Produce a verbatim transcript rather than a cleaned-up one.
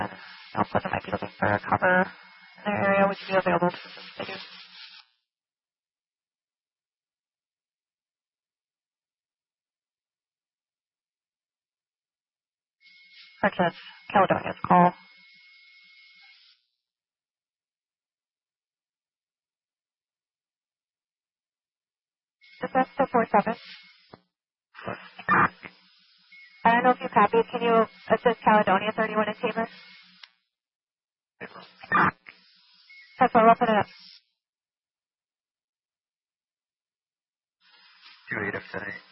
South Pleasant might be looking for a cover in their area. Would you be available to assist? Princess Caledonia's call. Is that the four seven? I don't know if you copied. Can you assist Caledonia thirty-one in Taylor? That's what, open it up. two eight F ten eight.